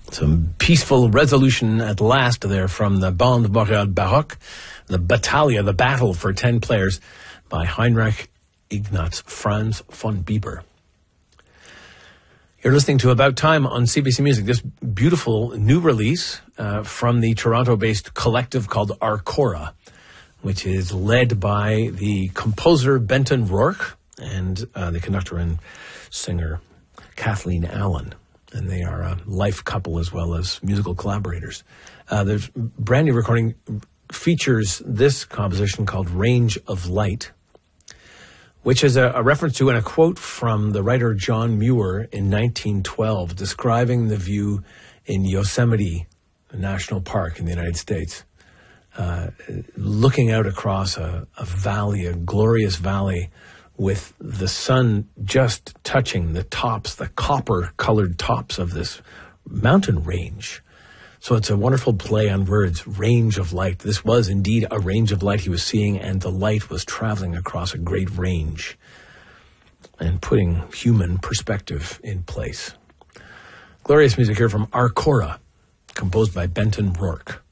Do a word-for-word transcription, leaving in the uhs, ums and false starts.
Some peaceful resolution at last there from the Bande Boréale Baroque, the Battaglia, the Battle for ten Players by Heinrich Ignaz Franz von Bieber. You're listening to About Time on C B C Music. This beautiful new release uh, from the Toronto-based collective called Arcora, which is led by the composer Benton Rourke and uh, the conductor and singer Kathleen Allen. And they are a life couple as well as musical collaborators. Uh, there's brand new recording features this composition called Range of Light, which is a, a reference to and a quote from the writer John Muir in nineteen twelve, describing the view in Yosemite National Park in the United States, uh, looking out across a, a valley, a glorious valley, with the sun just touching the tops, the copper-colored tops of this mountain range. So it's a wonderful play on words, range of light. This was indeed a range of light he was seeing, and the light was traveling across a great range and putting human perspective in place. Glorious music here from Arcora, composed by Benton Rourke.